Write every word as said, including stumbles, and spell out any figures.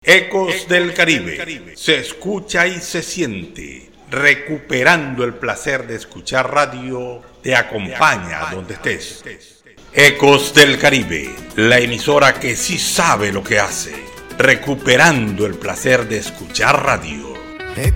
Ecos del Caribe, se escucha y se siente, recuperando el placer de escuchar radio, te acompaña donde estés. Ecos del Caribe, la emisora que sí sabe lo que hace, recuperando el placer de escuchar radio.